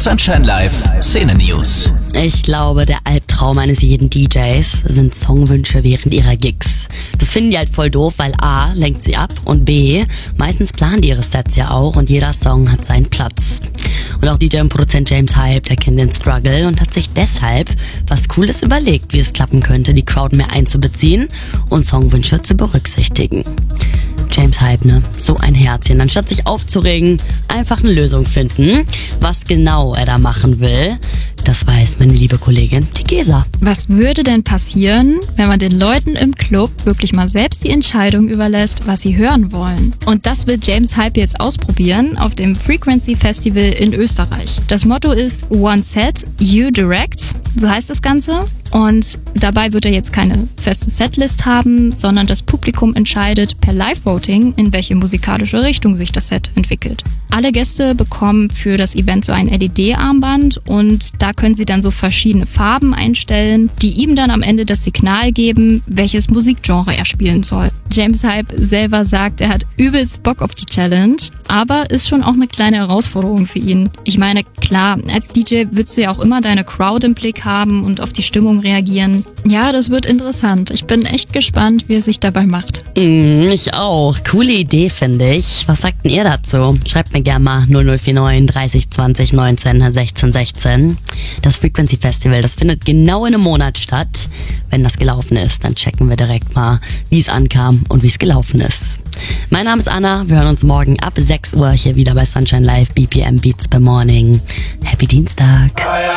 Sunshine Live Szene News. Ich glaube, der Albtraum eines jeden DJs sind Songwünsche während ihrer Gigs. Das finden die halt voll doof, weil A, lenkt sie ab und B, meistens planen die ihre Sets ja auch und jeder Song hat seinen Platz. Und auch DJ und Produzent James Hype, der kennt den Struggle und hat sich deshalb was Cooles überlegt, wie es klappen könnte, die Crowd mehr einzubeziehen und Songwünsche zu berücksichtigen. James Hype, ne? So ein Herzchen. Anstatt sich aufzuregen, einfach eine Lösung finden. Was genau er da machen will, das weiß meine liebe Kollegin, die Gesa. Was würde denn passieren, wenn man den Leuten im Club wirklich mal selbst die Entscheidung überlässt, was sie hören wollen? Und das will James Hype jetzt ausprobieren auf dem Frequency Festival in Österreich. Das Motto ist One Set, You Direct, so heißt das Ganze. Und dabei wird er jetzt keine feste Setlist haben, sondern das Publikum entscheidet per Live-Voting, in welche musikalische Richtung sich das Set entwickelt. Alle Gäste bekommen für das Event so ein LED-Armband und da können sie dann so verschiedene Farben einstellen, die ihm dann am Ende das Signal geben, welches Musikgenre er spielen soll. James Hype selber sagt, er hat übelst Bock auf die Challenge, aber ist schon auch eine kleine Herausforderung für ihn. Ich meine, klar, als DJ willst du ja auch immer deine Crowd im Blick haben und auf die Stimmung reagieren. Ja, das wird interessant. Ich bin echt gespannt, wie er sich dabei macht. Ich auch. Coole Idee, finde ich. Was sagt denn ihr dazu? Schreibt mir gerne mal 0049 30 20 19 16 16. Das Frequency Festival, das findet genau in einem Monat statt. Wenn das gelaufen ist, dann checken wir direkt mal, wie es ankam und wie es gelaufen ist. Mein Name ist Anna. Wir hören uns morgen ab 6 Uhr hier wieder bei Sunshine Live BPM Beats by Morning. Happy Dienstag.